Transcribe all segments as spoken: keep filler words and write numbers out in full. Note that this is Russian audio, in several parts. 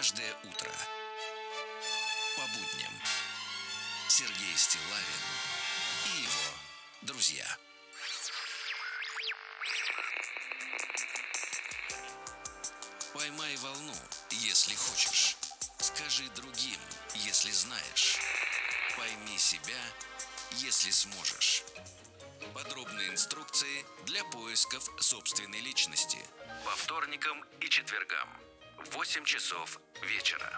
Каждое утро по будням Сергей Стиллавин и его друзья. Поймай волну, если хочешь. Скажи другим, если знаешь. Пойми себя, если сможешь. Подробные инструкции для поисков собственной личности. По вторникам и четвергам в восемь часов вечера.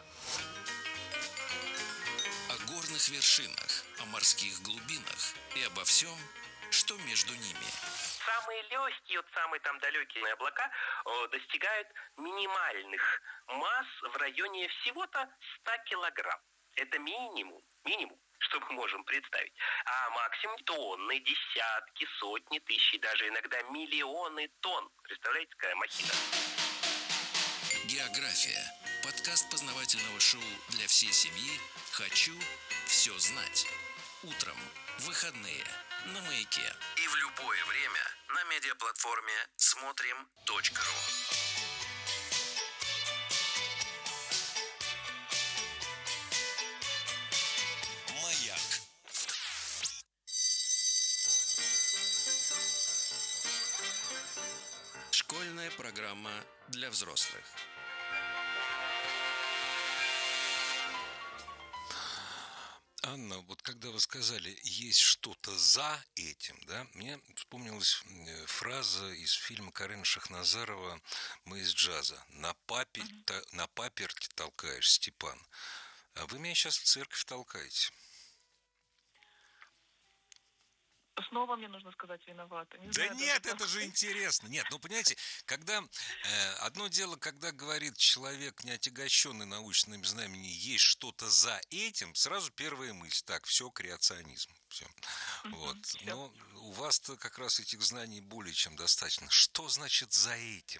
О горных вершинах, о морских глубинах и обо всем, что между ними. Самые легкие, вот самые там далекие облака о, достигают минимальных масс в районе всего-то ста килограмм. Это минимум, минимум, что мы можем представить. А максимум тонны, десятки, сотни тысяч, даже иногда миллионы тонн. Представляете, какая махина? География. Подкаст познавательного шоу для всей семьи «Хочу все знать». Утром, в выходные, на Маяке. И в любое время на медиаплатформе смотрим точка ру. Маяк. Школьная программа для взрослых. Анна, вот когда вы сказали «есть что-то за этим», да, мне вспомнилась фраза из фильма Карена Шахназарова «Мы из джаза». На, папе, mm-hmm. та, на паперти толкаешь, Степан. А вы меня сейчас в церковь толкаете. Снова мне нужно сказать виновата. Не да знаю, нет, даже... это же интересно. Нет, ну понимаете, когда э, одно дело, когда говорит человек, не отягощенный научными знаниями, есть что-то за этим, сразу первая мысль: так, все, креационизм. Все. Mm-hmm, вот. все. Но у вас-то как раз этих знаний более чем достаточно. Что значит за этим?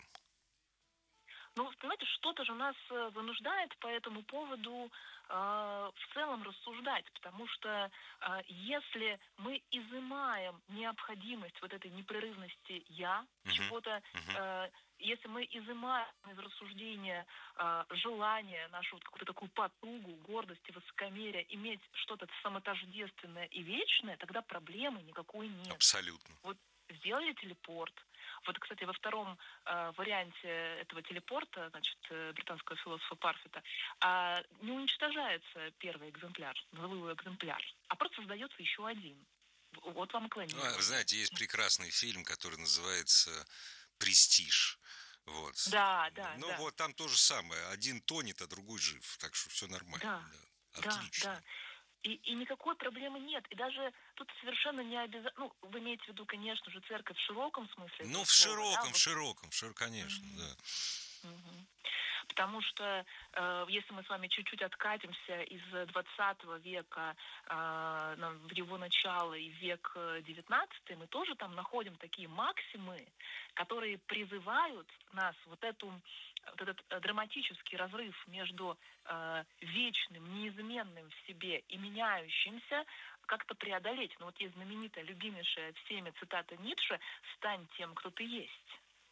Ну, понимаете, что-то же нас вынуждает по этому поводу э, в целом рассуждать, потому что э, если мы изымаем необходимость вот этой непрерывности «я», uh-huh. чего-то, uh-huh. э, если мы изымаем из рассуждения э, желание, нашу вот какую-то такую потугу, гордость и высокомерие иметь что-то самотождественное и вечное, тогда проблемы никакой нет. Абсолютно. Вот сделали телепорт. Вот, кстати, во втором э, варианте этого телепорта, значит, э, британского философа Парфита, э, не уничтожается первый экземпляр, нулевой экземпляр, а просто создается еще один. Вот вам и клонится. Ну, вы знаете, есть прекрасный фильм, который называется «Престиж». Вот. Да, да, Ну, да. вот там то же самое. Один тонет, а другой жив. Так что все нормально. Да, да. Отлично. Да, да. И, и никакой проблемы нет. И даже тут совершенно не обязательно... Ну, вы имеете в виду, конечно же, церковь в широком смысле. Ну, в слова, широком, да? в широком, в широком, конечно, mm-hmm. да. Mm-hmm. Потому что э, если мы с вами чуть-чуть откатимся из двадцатого века э, в его начало и век девятнадцатый, мы тоже там находим такие максимы, которые призывают нас вот эту вот этот драматический разрыв между э, вечным, неизменным в себе и меняющимся как-то преодолеть. Ну вот есть знаменитая, любимейшая всеми цитата Ницше «Стань тем, кто ты есть».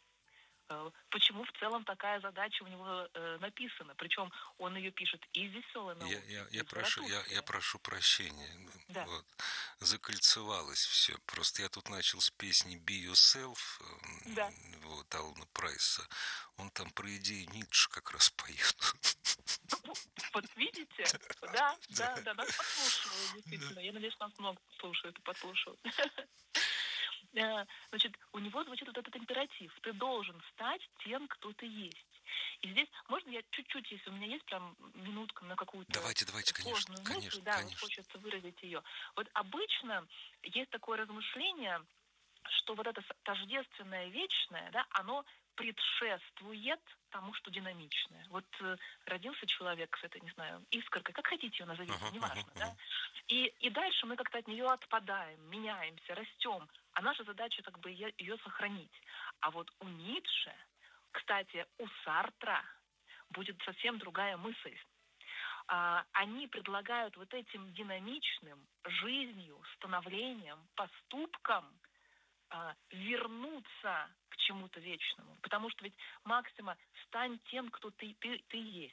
Почему в целом такая задача у него э, написана? Причем он ее пишет и в веселой науке. Я, я, я, прошу, я, я прошу прощения. Да. Вот. Закольцевалось все. Просто я тут начал с песни «Be Yourself», да. вот, Алана Прайса. Он там про идеи Ницше как раз поет. Вот видите? Да, да, да, нас подслушивают, действительно. Я надеюсь, нас много слушают и подслушивают. Значит, у него звучит вот этот императив. Ты должен стать тем, кто ты есть. И здесь, можно я чуть-чуть, если у меня есть прям минутка на какую-то давайте, давайте, сложную конечно, мысль, конечно, да, конечно. Вот хочется выразить ее. Вот обычно есть такое размышление, что вот это тождественное вечное, да, оно предшествует тому, что динамичное. Вот э, родился человек с этой, не знаю, искоркой, как хотите ее назовите, uh-huh, неважно, uh-huh, да. И, и дальше мы как-то от нее отпадаем, меняемся, растем. А наша задача как бы ее, ее сохранить. А вот у Ницше, кстати, у Сартра будет совсем другая мысль. А, они предлагают вот этим динамичным жизнью, становлением, поступкам а, вернуться к чему-то вечному. Потому что ведь максима «стань тем, кто ты, ты, ты есть».